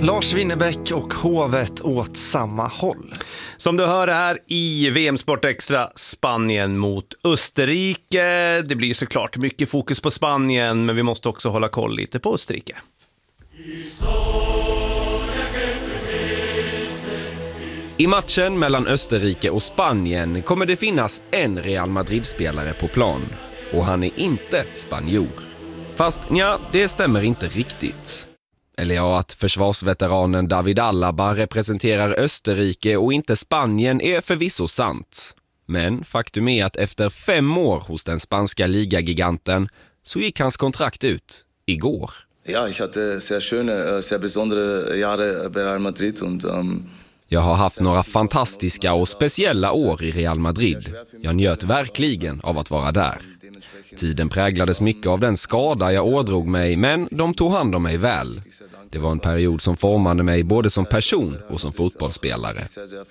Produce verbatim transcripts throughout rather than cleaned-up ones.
Lars Winnerbäck och hovet åt samma håll. Som du hör här i V M Sport Extra, Spanien mot Österrike. Det blir såklart mycket fokus på Spanien, men vi måste också hålla koll lite på Österrike. I matchen mellan Österrike och Spanien kommer det finnas en Real Madrid-spelare på plan. Och han är inte spanjor. Fast ja, det stämmer inte riktigt. Eller ja, att försvarsveteranen David Alaba representerar Österrike och inte Spanien är förvisso sant. Men faktum är att efter fem år hos den spanska ligagiganten så gick hans kontrakt ut igår. Ja, jag hade sehr schöne, sehr besondere Jahre bei Real Madrid und um... Jag har haft några fantastiska och speciella år i Real Madrid. Jag njöt verkligen av att vara där. Tiden präglades mycket av den skada jag ådrog mig, men de tog hand om mig väl. Det var en period som formade mig både som person och som fotbollsspelare.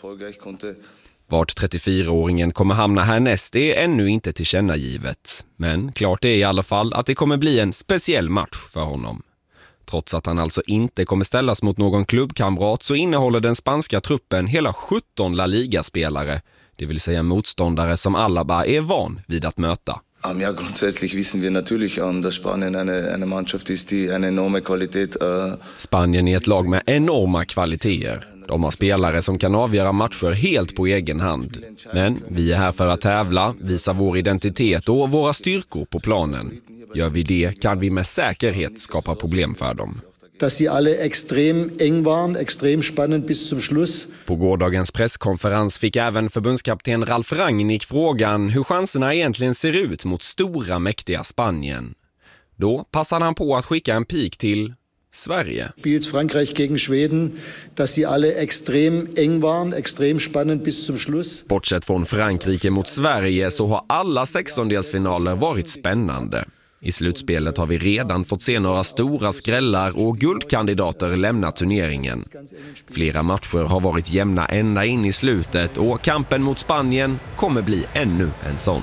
Vart trettiofyraåringen kommer hamna härnäst är ännu inte tillkännagivet. Men klart är i alla fall att det kommer bli en speciell match för honom. Trots att han alltså inte kommer ställas mot någon klubbkamrat så innehåller den spanska truppen hela sjutton La Liga-spelare, det vill säga motståndare som Alaba är van vid att möta. Um, ja, grundsätzlich wissen wir natürlich, um, dass Spanien eine, eine Mannschaft ist, die eine enorme Qualität. Uh... Spanien är ett lag med enorma kvaliteter. De har spelare som kan avgöra matcher helt på egen hand. Men vi är här för att tävla, visa vår identitet och våra styrkor på planen. Gör vi det kan vi med säkerhet skapa problem för dem. Dass sie alle extrem eng waren, extrem spannend bis zum Schluss. På gårdagens presskonferens fick även förbundskapten Ralf Rangnick frågan hur chanserna egentligen ser ut mot stora mäktiga Spanien. Då passade han på att skicka en pik till Sverige. Spiels Frankreich gegen Schweden, dass sie alle extrem eng waren, extrem spannend bis zum Schluss. Bortsett från Frankrike mot Sverige så har alla sextondelsfinaler varit spännande. I slutspelet har vi redan fått se några stora skrällar och guldkandidater lämna turneringen. Flera matcher har varit jämna ända in i slutet och kampen mot Spanien kommer bli ännu en sån.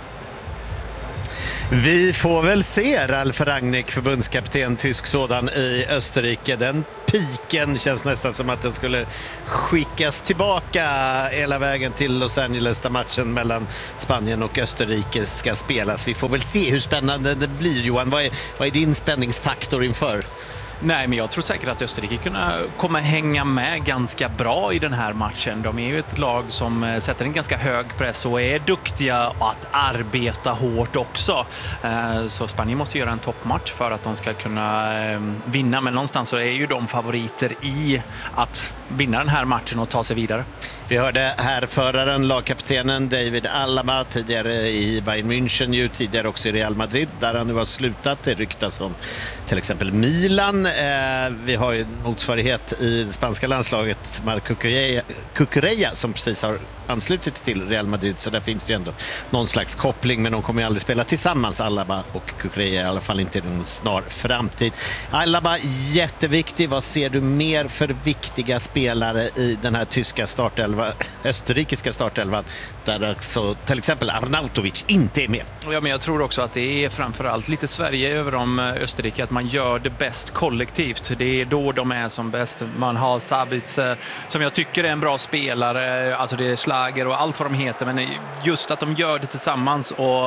Vi får väl se Ralf Rangnick, förbundskapten, tysk sådan, i Österrike. Den piken känns nästan som att den skulle skickas tillbaka hela vägen till Los Angeles där matchen mellan Spanien och Österrike ska spelas. Vi får väl se hur spännande det blir, Johan. Vad är, vad är din spänningsfaktor inför? Nej, men jag tror säkert att Österrike kunna komma hänga med ganska bra i den här matchen. De är ju ett lag som sätter en ganska hög press och är duktiga att arbeta hårt också. Så Spanien måste göra en toppmatch för att de ska kunna vinna. Men någonstans så är ju de favoriter i att vinna den här matchen och ta sig vidare. Vi hörde här föraren, lagkaptenen David Alaba, tidigare i Bayern München, ju tidigare också i Real Madrid, där han nu har slutat. Det ryktas om till exempel Milan. Eh, vi har ju motsvarighet i det spanska landslaget, Marc Cucurella, Cucurella, som precis har anslutit till Real Madrid, så där finns det ju ändå någon slags koppling, men de kommer ju aldrig spela tillsammans, Alaba och Cucurella, i alla fall inte i en snar framtid. Alaba, jätteviktig. Vad ser du mer för viktiga spelare i den här tyska startelva, österrikiska startelvan, där alltså till exempel Arnautovic inte är med? Ja, men jag tror också att det är framförallt lite Sverige över om Österrike, att man gör det bäst kollektivt. Det är då de är som bäst. Man har Sabitzer, som jag tycker är en bra spelare, alltså det är Schlager och allt vad de heter, men just att de gör det tillsammans, och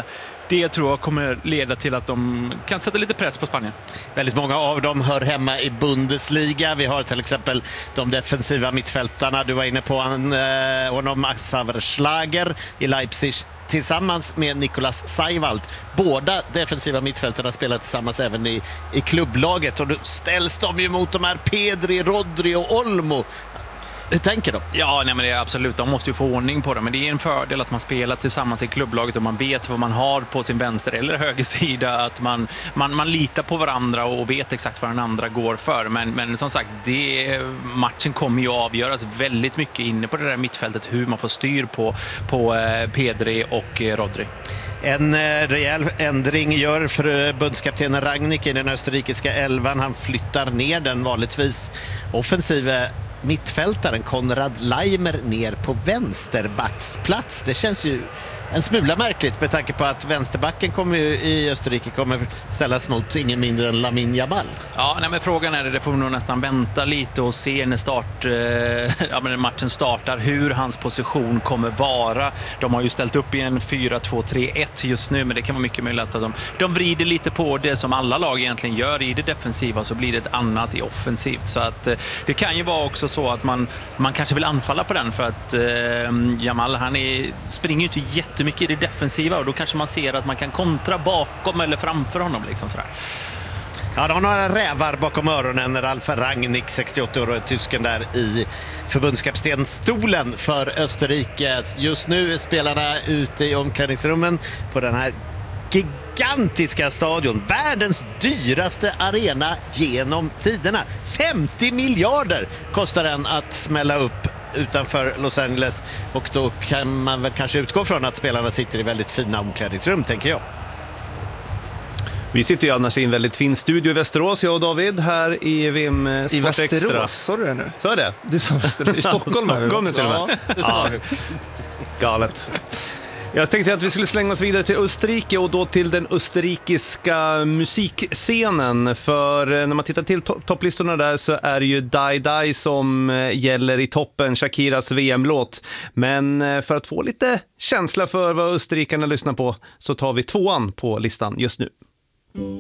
det tror jag kommer leda till att de kan sätta lite press på Spanien. Väldigt många av dem hör hemma i Bundesliga. Vi har till exempel de defensiva mittfältarna. Du var inne på han, eh, honom, Xaver Schlager i Leipzig, tillsammans med Nicolas Seiwald. Båda defensiva mittfältarna spelar tillsammans även i, i klubblaget, och då ställs de ju mot de här Pedri, Rodri och Olmo. Hur tänker de? Ja, nej, men det är absolut. De måste ju få ordning på det. Men det är en fördel att man spelar tillsammans i klubblaget och man vet vad man har på sin vänster eller höger sida. Att man, man, man litar på varandra och vet exakt vad den andra går för. Men, men som sagt, det, matchen kommer ju avgöras väldigt mycket inne på det där mittfältet. Hur man får styr på, på eh, Pedri och eh, Rodri. En eh, rejäl ändring gör förbundskapten Rangnick i den österrikiska elvan. Han flyttar ner den vanligtvis offensiva mittfältaren Konrad Leimer ner på vänsterbacksplats. Det känns ju en smula märkligt med tanke på att vänsterbacken kommer ju, i Österrike kommer ställas mot ingen mindre än Lamine Yamal. Ja, nej, men frågan är det, det får vi nog nästan vänta lite och se när start, eh, ja, men matchen startar hur hans position kommer vara. De har ju ställt upp i en fyra två tre ett just nu, men det kan vara mycket möjligt att de, de vrider lite på det som alla lag egentligen gör i det defensiva, så blir det ett annat i offensivt. Så att eh, det kan ju vara också så att man, man kanske vill anfalla på den för att eh, Yamal, han är, springer ju inte jättemycket i det defensiva och då kanske man ser att man kan kontra bakom eller framför honom liksom sådär. Ja, de har några rävar bakom öronen. Ralf Rangnick, sextioåtta år, och tysken där i förbundskaptenstolen för Österrike. Just nu är spelarna ute i omklädningsrummen på den här gigantiska stadion. Världens dyraste arena genom tiderna. femtio miljarder kostar den att smälla upp utanför Los Angeles. Och då kan man väl kanske utgå från att spelarna sitter i väldigt fina omklädningsrum, tänker jag. Vi sitter ju annars i en väldigt fin studio i Västerås, jag och David, här i V M Sport I Extra. Västerås, sa du det nu? Så är det. Du sa Västerås. I Stockholm, Stockholm är till och med. Ja, det sa du. Galet. Jag tänkte att vi skulle slänga oss vidare till Österrike och då till den österrikiska musikscenen. För när man tittar till to- topplistorna där så är det ju Die Die som gäller i toppen, Shakiras V M-låt. Men för att få lite känsla för vad österrikarna lyssnar på så tar vi tvåan på listan just nu.